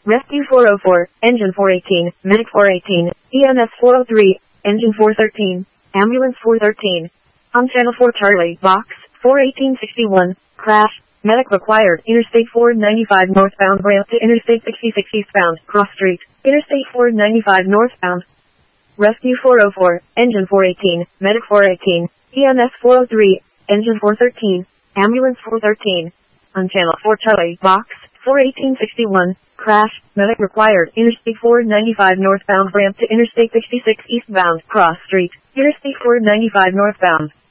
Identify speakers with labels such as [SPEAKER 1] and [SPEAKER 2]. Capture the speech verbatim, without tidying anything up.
[SPEAKER 1] Rescue four oh four, Engine four eighteen, Medic four eighteen, E M S four oh three, Engine four thirteen, Ambulance four thirteen. On Channel four Charlie, Box, four eighteen sixty-one, crash, medic required, Interstate four ninety-five northbound ramp to Interstate sixty-six eastbound, cross street, Interstate four ninety-five northbound. Rescue four oh four, Engine four eighteen, Medic four eighteen, E M S four oh three, Engine four thirteen, Ambulance four thirteen. On Channel four Charlie, Box, four eighteen sixty-one, crash, medic required, Interstate four ninety-five northbound ramp to Interstate sixty-six eastbound, cross street, Interstate four ninety-five northbound.